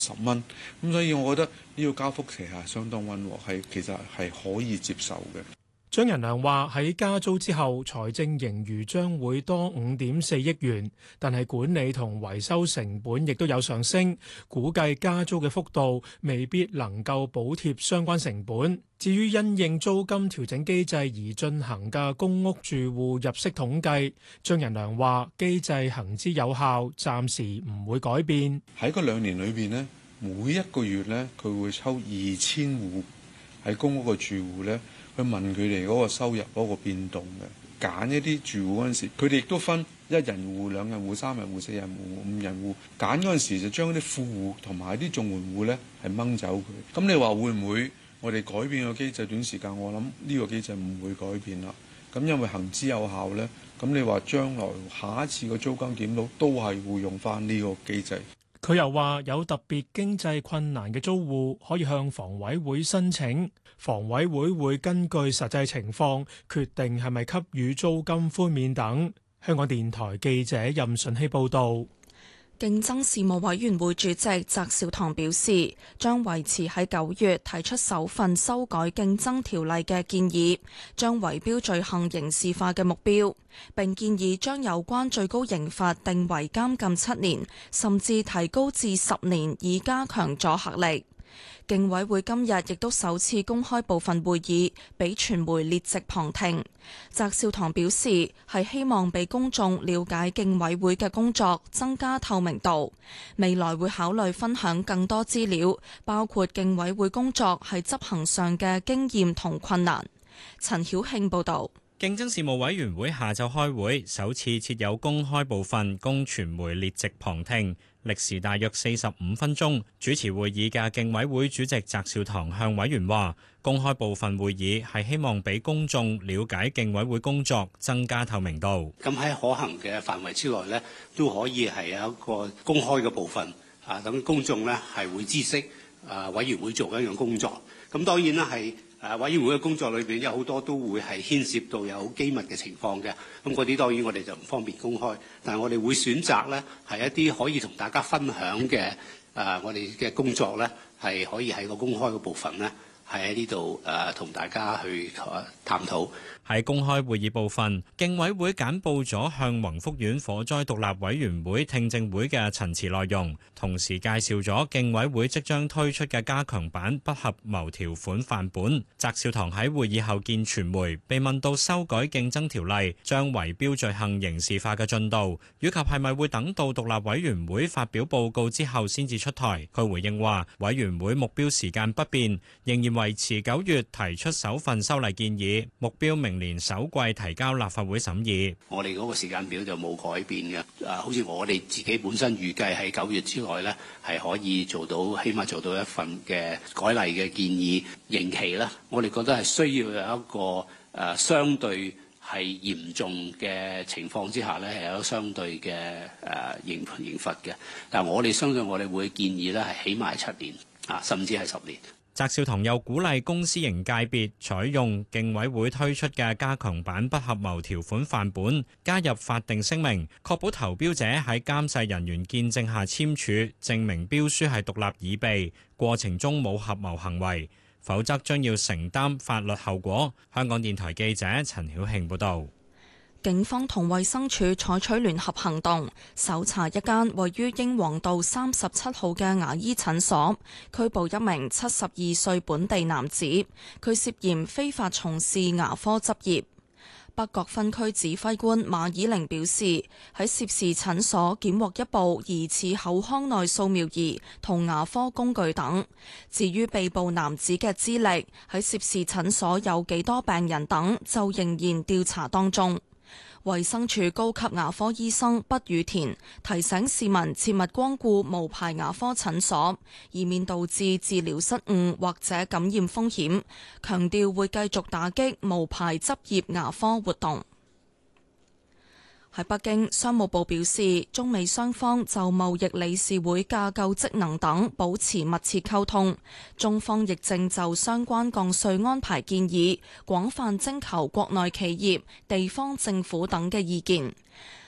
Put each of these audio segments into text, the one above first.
10蚊，咁所以我覺得呢個加幅其實係相當溫和，其實係可以接受嘅。 張仁良話：喺加租之後，財政盈餘將會多5.4億元，但係管理同維修成本亦都有上升，估計加租嘅幅度未必能夠補貼相關成本。至於因應租金調整機制而進行嘅公屋住戶入息統計，張仁良話機制行之有效，暫時唔會改變。 喺嗰2年裏邊呢，每一個月呢，佢會抽2000戶喺公屋嘅住戶呢，去問佢哋嗰個收入嗰個變動嘅，揀一啲住戶嗰陣時，佢哋亦都分1人戶、2人戶、3人戶、4人戶、5人戶。揀嗰陣時就將啲富戶同埋啲綜援戶咧係掹走佢。咁你話會唔會我哋改變個機制？短時間我諗呢個機制唔會改變啦。咁因為行之有效咧，咁你話將來下一次個租金檢討都係會用翻呢個機制。 佢又話有特別經濟困難嘅租戶可以向房委會申請，房委會會根據實際情況決定係咪給予租金寬免等。香港電台記者任順希報導。 競爭事務委員會主席翟紹唐表示，將維持喺9月提出首份修改競爭條例嘅建議，將圍標罪行刑事化嘅目標，並建議將有關最高刑罰定為監禁7年，甚至提高至10年，以加強阻嚇力。競委會今日亦都首次公開部分會議，俾傳媒列席旁聽。翟紹唐表示，係希望俾公眾了解競委會嘅工作，增加透明度。未來會考慮分享更多資料，包括競委會工作喺執行上嘅經驗同困難。陳曉慶報導。 競爭事務委員會下晝開會，首次設有公開部分供傳媒列席旁聽，歷時大約45分鐘。主持會議嘅競委會主席翟紹唐向委員話，公開部分會議係希望俾公眾了解競委會工作，增加透明度。 咁喺可行嘅範圍之內呢，都可以係有一個公開嘅部分，等公眾呢係會知悉委員會做緊嘅工作。咁當然啦係。委員會嘅工作裏邊有好多都會係牽涉到有機密嘅情況嘅，咁嗰啲當然我哋就唔方便公開，但係我哋會選擇呢係一啲可以同大家分享嘅我哋嘅工作呢係可以喺個公開嘅部分呢係喺呢度同大家去探討。 喺公開會議部分，競委會簡報咗向宏福苑火災獨立委員會聽證會嘅陳詞內容，同時介紹咗競委會即將推出嘅加強版不合謀條款範本。翟紹唐喺會議後見傳媒，被問到修改競爭條例將圍標罪行刑事化嘅進度，以及係咪會等到獨立委員會發表報告之後先至出台。佢回應話，委員會目標時間不變，仍然維持9月提出首份修例建議，目標明年首季提交立法會審議。 我哋嗰個時間表就冇改變嘅。好似我哋自己本身預計喺9月之內呢，係可以做到，起碼做到一份嘅改例嘅建議。刑期呢，我哋覺得係需要有一個相對係嚴重嘅情況之下呢，係有相對嘅刑罰嘅。但係我哋相信我哋會建議呢，係起碼7年甚至係10年。 翟紹唐又鼓勵公私營界別採用競委會推出嘅加強版不合謀條款範本，加入法定聲明，確保投標者喺監誓人員見證下簽署，證明標書係獨立擬備，過程中冇合謀行為，否則將要承擔法律後果。香港電台記者陳曉慶報導。 警方同衛生署採取聯合行動，搜查一間位於英皇道37號嘅牙醫診所，拘捕一名72歲本地男子，佢涉嫌非法從事牙科執業。北角分區指揮官馬以玲表示，喺涉事診所檢獲一部疑似口腔內掃描儀同牙科工具等。至於被捕男子嘅資歷，喺涉事診所有幾多病人等，就仍然調查當中。衛生署高級牙科醫生畢宇田提醒市民切勿光顧無牌牙科診所，以免導致治療失誤或者感染風險，強調會繼續打擊無牌執業牙科活動。喺北京，商務部表示，中美雙方就貿易理事會架構職能等保持密切溝通，中方亦正就相關降稅安排建議廣泛徵求國內企業、地方政府等嘅意見。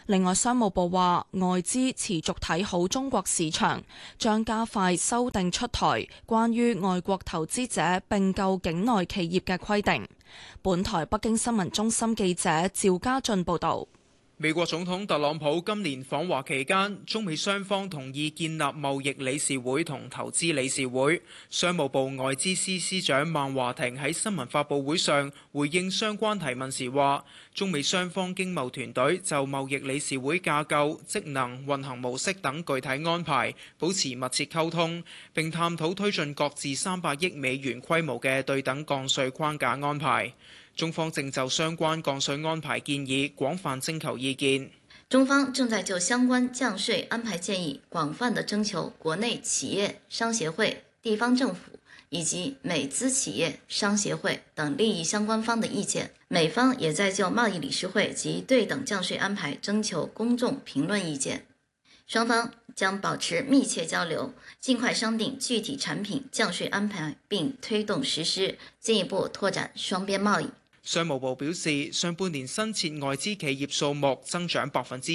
另外，商務部話外資持續睇好中國市場，將加快修訂出台關於外國投資者併購境內企業嘅規定。本台北京新聞中心記者趙家俊報導。 美國總統特朗普今年訪華期間，中美雙方同意建立貿易理事會同投資理事會。商務部外資司司長孟華庭喺新聞發佈會上回應相關提問時話，中美雙方經貿團隊就貿易理事會架構、職能、運行模式等具體安排保持密切溝通，並探討推進各自300億美元規模嘅對等降稅框架安排。中方正就相關降稅安排建議廣泛徵求意見。 中方正在就相關降稅安排建議廣泛地徵求國內企業商協會、地方政府以及美資企業商協會等利益相關方的意見。美方也在就貿易理事會及對等降稅安排徵求公眾評論意見。雙方將保持密切交流，盡快商定具體產品降稅安排，並推動實施，進一步拓展雙邊貿易。 商務部表示，上半年新設外資企業數目增長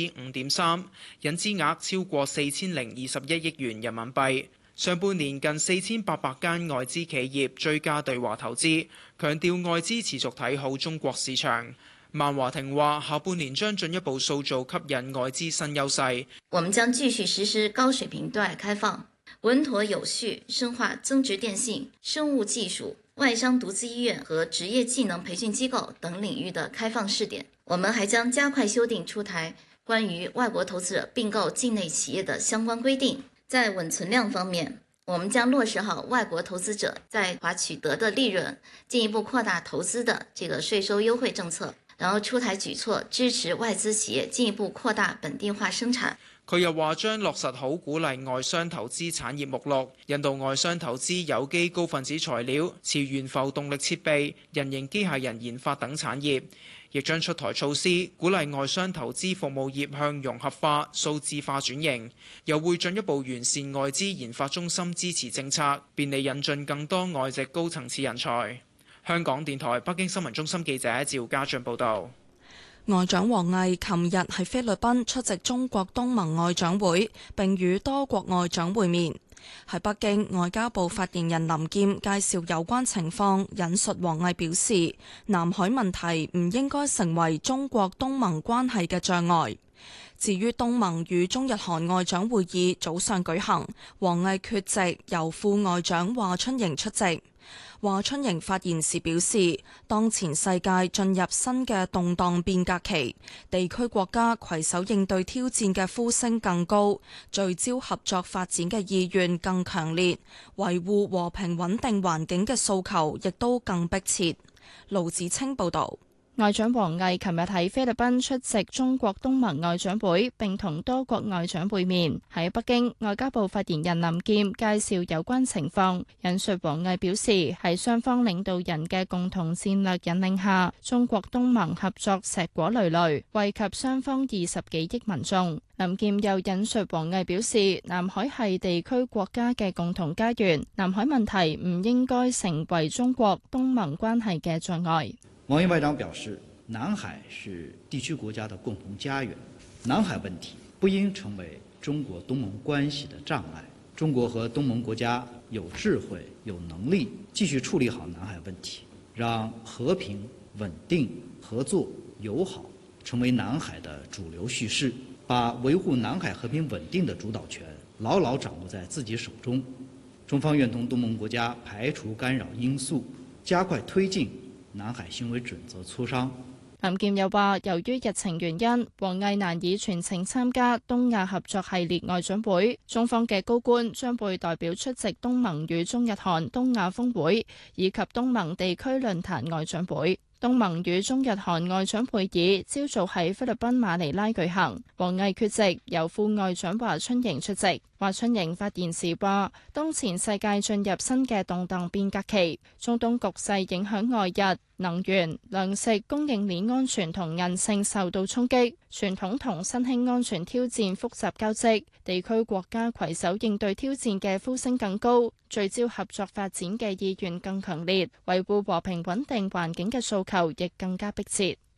5.3%，引資額超過4021億元人民幣。上半年近4800間外資企業追加對華投資，強調外資持續睇好中國市場。孟華庭話，下半年將進一步塑造吸引外資新優勢。 我們將繼續實施高水平對外開放，穩妥有序深化增值電信、生物技術、外商獨資醫院和職業技能培訓機構等領域的開放試點。我們還將加快修訂出台關於外國投資者併購境內企業的相關規定。在穩存量方面，我們將落實好外國投資者在華取得的利潤，進一步擴大投資的這個稅收優惠政策，然後出台舉措支持外資企業進一步擴大本地化生產。 佢又話將落實好鼓勵外商投資產業目錄，引導外商投資有機高分子材料、磁懸浮動力設備、人形機械人研發等產業，亦將出台措施鼓勵外商投資服務業向融合化、數字化轉型，又會進一步完善外資研發中心支持政策，便利引進更多外籍高層次人才。香港電台北京新聞中心記者趙家俊報導。 外長王毅琴日喺菲律賓出席中國東盟外長會，並與多國外長會面。喺北京，外交部發言人林劍介紹有關情況，引述王毅表示，南海問題唔應該成為中國東盟關係嘅障礙。至於東盟與中日韓外長會議早上舉行，王毅缺席，由副外長華春瑩出席。華春瑩發言時表示，當前世界進入新嘅動盪變革期，地區國家攜手應對挑戰嘅呼聲更高，聚焦合作發展嘅意願更強烈，維護和平穩定環境嘅訴求亦都更迫切。盧子清報導。 外長王毅琴日喺菲律賓出席中國東盟外長會，並同多國外長會面。喺北京，外交部發言人林劍介紹有關情況，引述王毅表示，喺雙方領導人嘅共同戰略引領下，中國東盟合作碩果累累，惠及雙方20幾億民眾。林劍又引述王毅表示，南海係地區國家嘅共同家園，南海問題唔應該成為中國東盟關係嘅障礙。 王毅外長表示，南海是地區國家的共同家園，南海問題不應成為中國東盟關係的障礙。中國和東盟國家有智慧、有能力繼續處理好南海問題，讓和平、穩定、合作、友好成為南海的主流敘事，把維護南海和平穩定的主導權牢牢掌握在自己手中。中方願同東盟國家排除干擾因素，加快推進南海行為準則磋商。 林劍又話，由於日程原因，王毅難以全程參加東亞合作系列外長會，中方嘅高官將會代表出席東盟與中日韓東亞峰會以及東盟地區論壇外長會。東盟與中日韓外長會議朝早喺菲律賓馬尼拉舉行，王毅缺席，由副外長華春瑩出席。華春瑩發言時話，當前世界進入新嘅動盪變革期，中東局勢影響外日，能源、糧食供應鏈安全同韌性受到衝擊，傳統同新興安全挑戰複雜交織，地區國家攜手應對挑戰嘅呼聲更高，聚焦合作發展嘅意願更強烈，維護和平穩定環境嘅訴求亦更加迫切。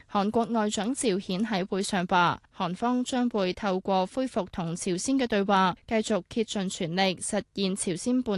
韓國外長趙顯喺會上話，韓方將會透過恢復同朝鮮嘅對話，繼續竭盡全力實現朝鮮半